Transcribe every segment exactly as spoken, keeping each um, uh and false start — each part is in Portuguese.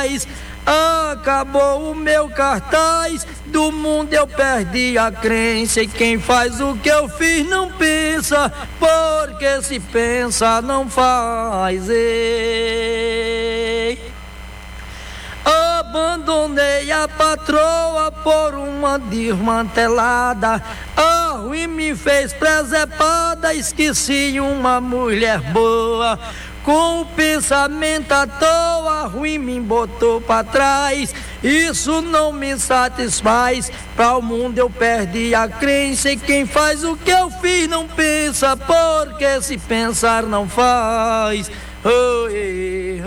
Acabou o meu cartaz, do mundo eu perdi a crença. E quem faz o que eu fiz não pensa, porque se pensa não faz. Ei. Abandonei a patroa por uma desmantelada. A ruim me fez presepada, esqueci uma mulher boa. Com o pensamento à toa, ruim me botou pra trás. Isso não me satisfaz, pra o mundo eu perdi a crença. E quem faz o que eu fiz não pensa, porque se pensar não faz. Oi,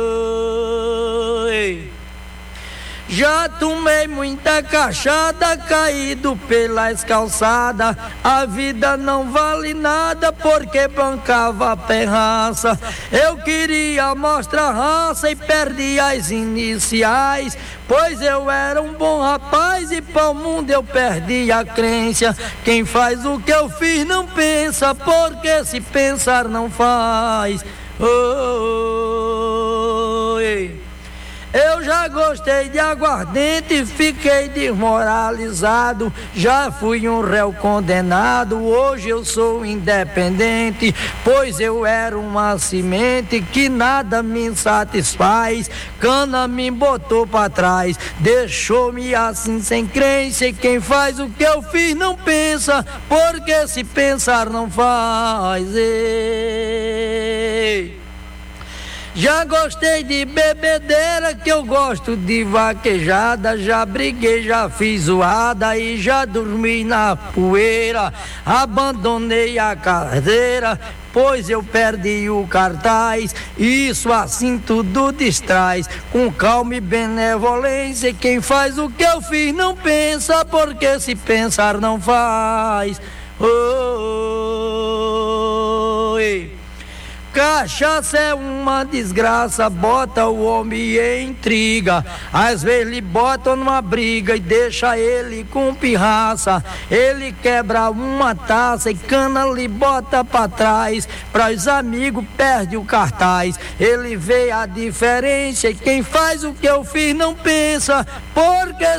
oi. Já tomei muita cachada, caído pelas calçadas. A vida não vale nada, porque bancava a perraça. Eu queria mostrar raça e perdi as iniciais, pois eu era um bom rapaz e para o mundo eu perdi a crença. Quem faz o que eu fiz não pensa, porque se pensar não faz. Oi. Eu já gostei de aguardente, fiquei desmoralizado. Já fui um réu condenado, hoje eu sou independente, pois eu era uma semente que nada me satisfaz. Cana me botou pra trás, deixou-me assim sem crença. E quem faz o que eu fiz não pensa, porque se pensar não faz. Ei. Já gostei de bebedeira, que eu gosto de vaquejada. Já briguei, já fiz zoada e já dormi na poeira. Abandonei a cadeira, pois eu perdi o cartaz. Isso assim tudo distrai, com calma e benevolência. E quem faz o que eu fiz não pensa, porque se pensar não faz. Oi. Cachaça é uma desgraça, bota o homem em intriga. Às vezes ele bota numa briga e deixa ele com pirraça. Ele quebra uma taça e cana lhe bota pra trás. Pra os amigos perde o cartaz. Ele vê a diferença e quem faz o que eu fiz não pensa, porque